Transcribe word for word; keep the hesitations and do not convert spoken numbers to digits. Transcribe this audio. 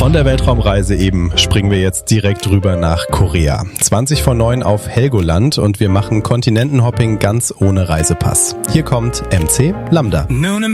Von der Weltraumreise eben springen wir jetzt direkt rüber nach Korea. zwanzig vor neun auf Helgoland und wir machen Kontinentenhopping ganz ohne Reisepass. Hier kommt M C Lambda.